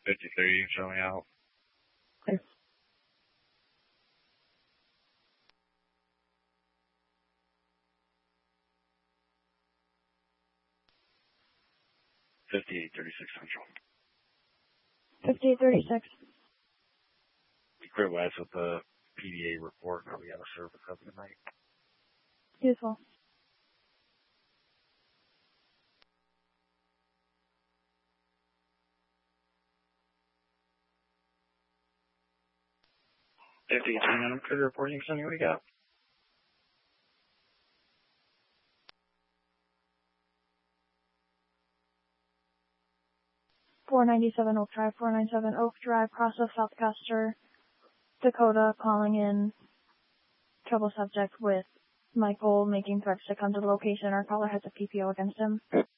53 showing out. Clear. 5836 Central. 5836. We clear west with the PDA report. We got a service up tonight. Useful. I'm clear reporting. Something we got. 497 Oak Drive, 497 Oak Drive, Crossville, South Custer, Dakota, calling in trouble subject with Michael making threats to come to the location. Our caller has a PPO against him.